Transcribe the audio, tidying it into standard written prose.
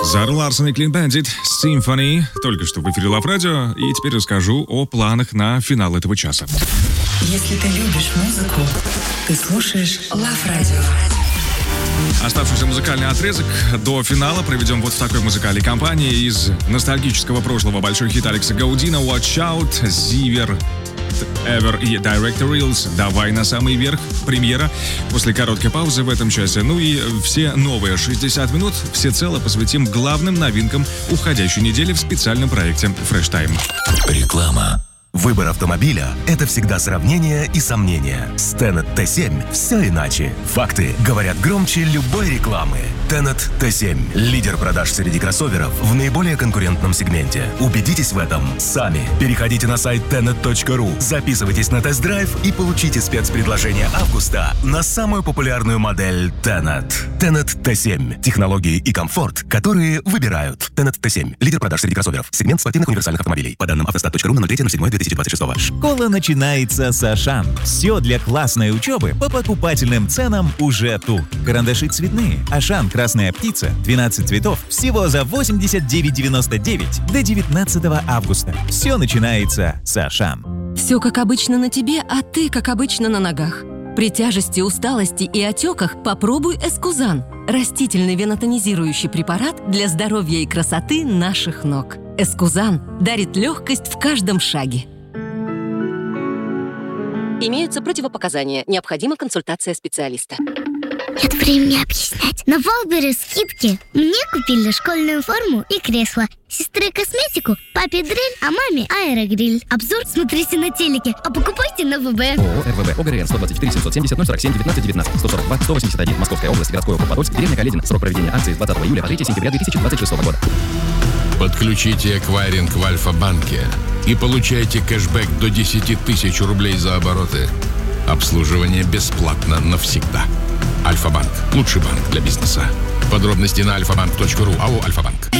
Зара Ларсон и Clean Bandit, Symphony. Только что в эфире Love Radio. И теперь расскажу о планах на финал этого часа. Если ты любишь музыку, ты слушаешь Love Radio. Оставшийся музыкальный отрезок до финала проведем вот в такой музыкальной компании. Из ностальгического прошлого большой хит Алекса Гаудина «Watch Out», «Zivir», Ever и Director Reels «Давай на самый верх», премьера после короткой паузы в этом часе. Ну и все новые 60 минут всецело посвятим главным новинкам уходящей недели в специальном проекте Fresh Time. Реклама. Выбор автомобиля – это всегда сравнение и сомнения. С Tenet T7 все иначе. Факты говорят громче любой рекламы. Tenet T7 – лидер продаж среди кроссоверов в наиболее конкурентном сегменте. Убедитесь в этом сами. Переходите на сайт tenet.ru, записывайтесь на тест-драйв и получите спецпредложение августа на самую популярную модель Tenet. Tenet T7 – технологии и комфорт, которые выбирают. Tenet T7 – лидер продаж среди кроссоверов. Сегмент спортивных универсальных автомобилей. По данным автостат.ру на 03.07.2026. Школа начинается с Ашан. Все для классной учебы по покупательным ценам уже тут. Карандаши цветные. Ашан «Красная птица». 12 цветов. Всего за 89,99 до 19 августа. Все начинается с Ашан. Все как обычно на тебе, а ты как обычно на ногах. При тяжести, усталости и отеках попробуй Эскузан. Растительный венотонизирующий препарат для здоровья и красоты наших ног. Эскузан дарит легкость в каждом шаге. Имеются противопоказания. Необходима консультация специалиста. Нет времени объяснять. На Валберес скидки. Мне купили школьную форму и кресло. Сестре косметику, папе дрель, а маме аэрогриль. Обзор смотрите на телеке, а покупайте на ВБ. ООО РВБ ОГРН 124 770 047 19 19 142 181 Московская область, городской округ Подольск, деревня Каледин. Срок проведения акции с 20 июля по 3 сентября 2026 года. Подключите эквайринг в Альфа-банке и получайте кэшбэк до 10 тысяч рублей за обороты. Обслуживание бесплатно навсегда. Альфа-банк. Лучший банк для бизнеса. Подробности на alfabank.ru. АО «Альфа-банк».